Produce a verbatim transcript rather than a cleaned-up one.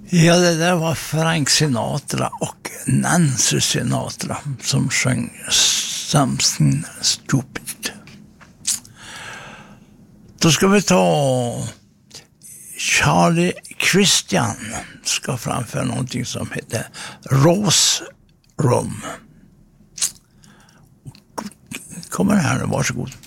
Ja, det där var Frank Sinatra och Nancy Sinatra som sjöng Something Stupid. Då ska vi ta Charlie Christian ska framföra någonting som heter Rose Room. Kommer här nu, varsågod.